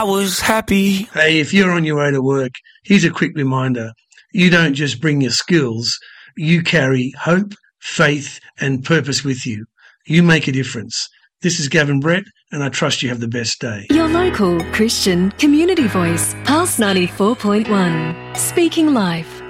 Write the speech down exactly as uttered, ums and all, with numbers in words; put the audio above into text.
I was happy. Hey, if you're on your way to work, here's a quick reminder. You don't just bring your skills, you carry hope, faith, and purpose with you. You make a difference. This is Gavin Brett, and I trust you have the best day. Your local Christian community voice, Pulse ninety-four point one, speaking life.